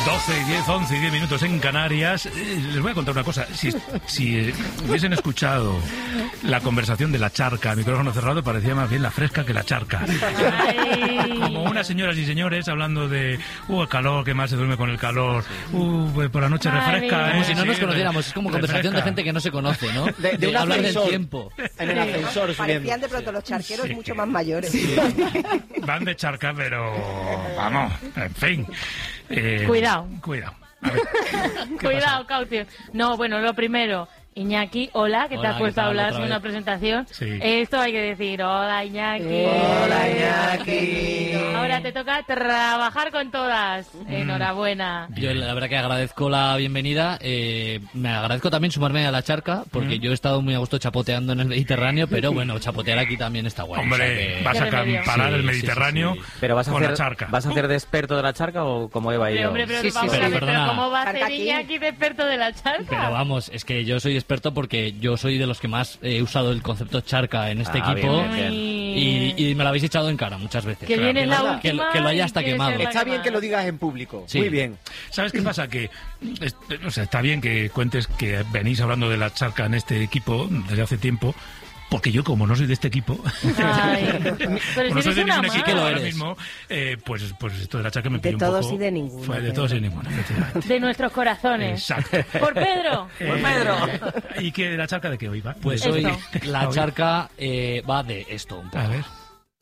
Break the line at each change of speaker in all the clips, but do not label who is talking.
12 y 10, 11 y 10 minutos en Canarias. Les voy a contar una cosa. Si hubiesen escuchado la conversación de la charca a micrófono cerrado, parecía más bien la fresca que la charca.
Ay.
Como unas señoras y señores hablando de el calor, que más se duerme con el calor, pues por la noche refresca.
Como si no nos
Sí,
conociéramos, es como conversación de gente que no se conoce, ¿no?
De un
hablar del
ascensor.
tiempo.
En el ascensor subiendo.
Parecían de pronto los charqueros mucho más mayores.
Van de charca, pero vamos, en fin.
Cuidado.
A ver, ¿qué
Cuidado, Caution. No, bueno, lo primero, Iñaki, hola, que te
Hola,
has puesto
¿qué
a
tal?
hablar
Otra
sin
vez.
una presentación.
Sí.
Esto hay que decir, hola, Iñaki.
Hola, Iñaki.
Ahora te toca trabajar con todas. Enhorabuena.
Yo la verdad que agradezco la bienvenida. Me agradezco también sumarme a la charca, porque yo he estado muy a gusto chapoteando en el Mediterráneo, pero bueno, chapotear aquí también está guay.
Hombre,
o sea que-
vas a
Qué remedio.
parar
Sí,
el
sí,
Mediterráneo
sí, sí.
Pero vas a
con la
hacer,
charca.
¿vas a hacer de experto de la charca o como Eva y yo?
Pero
Sí,
vamos
sí,
a ver, pero
perdona.
¿cómo va a ser
Charca aquí.
Iñaki de experto de la charca?
Pero vamos, es que yo soy experto porque yo soy de los que más he usado el concepto charca en este
Ah,
equipo.
bien, bien, bien.
Y me lo habéis echado en cara muchas veces.
Que viene la
que,
última
que lo haya
y
hasta
quieres
quemado.
ser la
Está bien
más.
que lo digas en público.
Sí.
Muy bien.
¿Sabes qué pasa? Que o sea, está bien que cuentes que venís hablando de la charca en este equipo desde hace tiempo, porque yo, como no soy de este equipo,
Ay, pero
como
si
no soy
eres
de
una
ningún equipo
que lo
ahora
eres.
mismo, pues esto de la charca me
De
pilló un
todos
poco...
y de ninguno,
Fue de
Pedro.
todos y de ninguno, efectivamente.
de nuestros corazones.
Exacto.
Por Pedro.
¿Y qué la charca de qué hoy va?
Pues
De-
hoy
Esto.
la charca va de esto un poco.
A ver.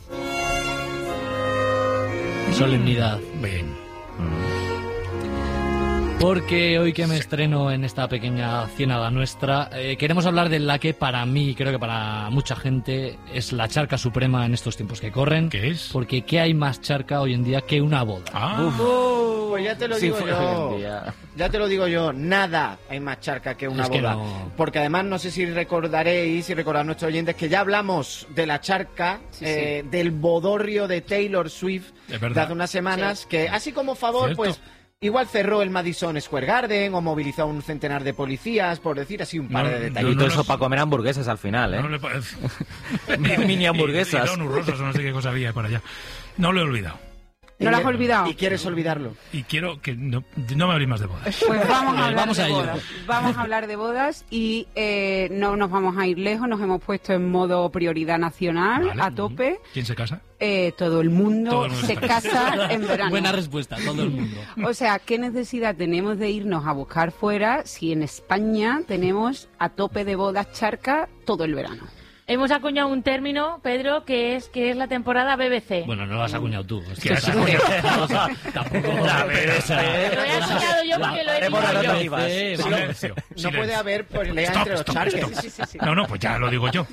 Solemnidad.
Bien.
Porque hoy que me estreno en esta pequeña ciénaga nuestra, queremos hablar de la que para mí, creo que para mucha gente, es la charca suprema en estos tiempos que corren.
¿Qué es?
Porque ¿qué hay más charca hoy en día que una boda?
Ah,
Pues ya te lo
Sí,
digo
fue
yo.
hoy en día.
Ya te lo digo yo. Nada hay más charca que una
Es que
boda.
no.
Porque además no sé si recordaréis, si recordad nuestros oyentes, que ya hablamos de la charca, del bodorrio de Taylor Swift
Es verdad.
de hace unas semanas, que así como favor,
Cierto.
pues igual cerró el Madison Square Garden o movilizó a un centenar de policías, por decir así un par
No,
de
no,
detalles.
Y todo
no
eso
los-
para comer hamburguesas al final, ¿eh?
no le parece.
Mini hamburguesas.
Y donuts rosas o no sé qué cosa había por allá. No lo he olvidado.
¿No lo has olvidado?
¿Y quieres olvidarlo?
Y quiero que no me habléis más de bodas.
Pues vamos a hablar
Vamos a
de
ello.
bodas. Vamos a hablar de bodas y no nos vamos a ir lejos. Nos hemos puesto en modo prioridad nacional,
Vale.
a tope.
¿Quién se casa?
Todo el mundo
Todo el mundo
se
se
casa en verano.
Buena respuesta, todo el mundo.
O sea, ¿qué necesidad tenemos de irnos a buscar fuera si en España tenemos a tope de bodas charca todo el verano?
Hemos acuñado un término, Pedro, que es la temporada BBC.
Bueno, no lo has acuñado tú.
¿Qué has acuñado?
Tampoco.
A ver,
Lo he acuñado yo porque lo he
Haremos
dicho yo.
rotativas.
Silencio.
No
silencio.
puede haber pelea
Stop,
entre los
stop,
charques.
stop. No, pues ya lo digo yo.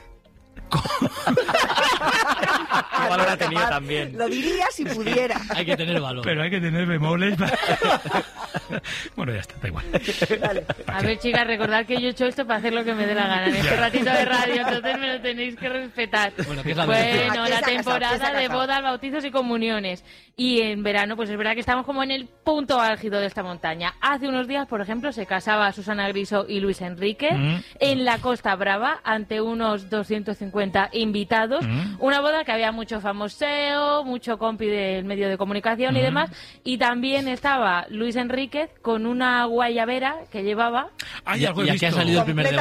¿Qué valor ha tenido también?
Lo diría si pudiera.
Hay que tener valor.
Pero hay que tener bemoles. Bueno, ya está, da igual.
A ver, chicas, recordad que yo he hecho esto para hacer lo que me dé la gana en este ratito de radio, entonces me lo tenéis que respetar.
Bueno, ¿qué es la
Bueno,
¿Quién se ha
la
casado? ¿Quién se
temporada
ha
de
casado?
bodas, bautizos y comuniones. Y en verano, pues es verdad que estamos como en el punto álgido de esta montaña. Hace unos días, por ejemplo, se casaba Susana Griso y Luis Enrique en la Costa Brava ante unos 250 invitados. Una boda que había mucho famoseo, mucho compi del medio de comunicación y demás. Y también estaba Luis Enríquez con una guayabera que llevaba.
Ay,
Y
algo he
aquí ha
visto.
salido el primer debate.